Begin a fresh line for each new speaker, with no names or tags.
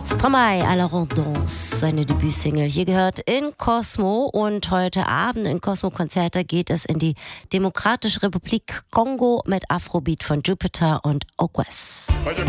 Stromae à la Redonce, seine Debütsingle. Hier gehört in Cosmo, und heute Abend in Cosmo-Konzerte geht es in die Demokratische Republik Kongo mit Afrobeat von Jupiter und Okwes.